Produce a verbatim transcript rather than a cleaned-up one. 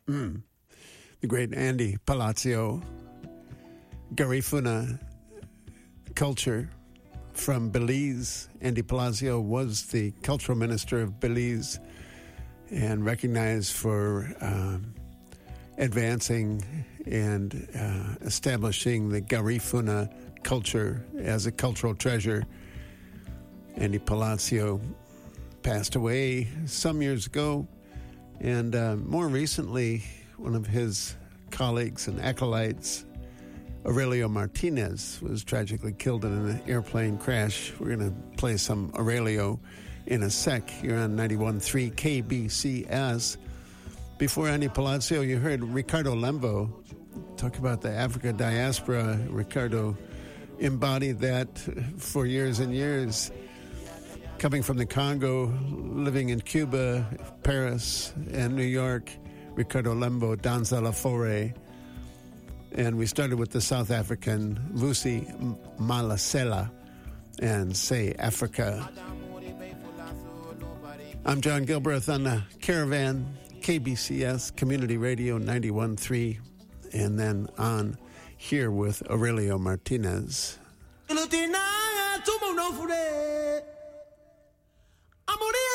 Mm. The great Andy Palacio, Garifuna culture from Belize. Andy Palacio was the cultural minister of Belize and recognized for um, advancing and uh, establishing the Garifuna culture as a cultural treasure. Andy Palacio passed away some years ago, and uh, more recently, one of his colleagues and acolytes, Aurelio Martinez, was tragically killed in an airplane crash. We're going to play some Aurelio in a sec here on ninety-one point three K B C S. Before Andy Palacio, you heard Ricardo Lembo talk about the Africa diaspora. Ricardo embodied that for years and years, coming from the Congo, living in Cuba, Paris, and New York. Ricardo Lembo, Danza La Fore. And we started with the South African Vusi Malasela and Say Africa. I'm John Gilbreth on the Caravan, K B C S, Community Radio ninety-one point three, and then on here with Aurelio Martinez.